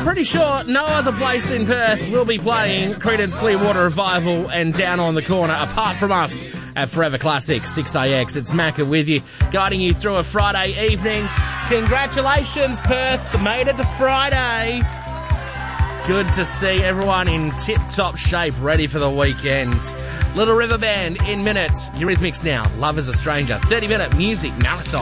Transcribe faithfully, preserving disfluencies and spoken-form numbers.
pretty sure no other place in Perth will be playing Creedence Clearwater Revival and Down on the Corner apart from us at Forever Classic six A X. It's Macca with you, guiding you through a Friday evening. Congratulations, Perth. Made it to Friday. Good to see everyone in tip-top shape, ready for the weekend. Little River Band in minutes. Eurythmics now. Love is a Stranger. thirty-minute music marathon.